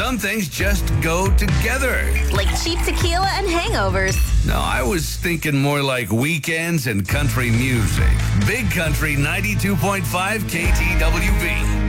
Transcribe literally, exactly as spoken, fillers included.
some things just go together. Like cheap tequila and hangovers. No, I was thinking more like weekends and country music. Big Country ninety-two point five K T W B.